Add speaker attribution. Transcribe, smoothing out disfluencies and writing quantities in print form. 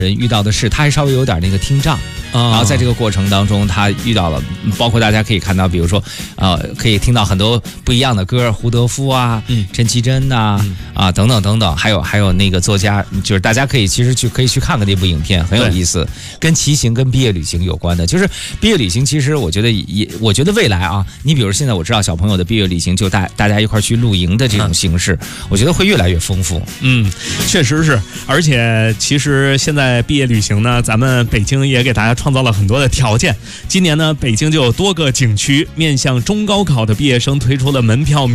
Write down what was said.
Speaker 1: 人遇到的是，他还稍微有点那个听障。然后在这个过程当中，他遇到了，包括大家可以看到，比如说，可以听到很多不一样的歌，胡德夫啊，陈绮贞呐，等等等等，还有那个作家，就是大家可以其实可以去看看那部影片，很有意思，跟骑行跟毕业旅行有关的。就是毕业旅行，其实我觉得未来啊，你比如现在我知道小朋友的毕业旅行就大家一块去露营的这种形式，我觉得会越来越丰富。
Speaker 2: 确实是，而且其实现在毕业旅行呢，咱们北京也给大家创造了很多的条件。今年呢，北京就有多个景区面向中高考的毕业生推出了门票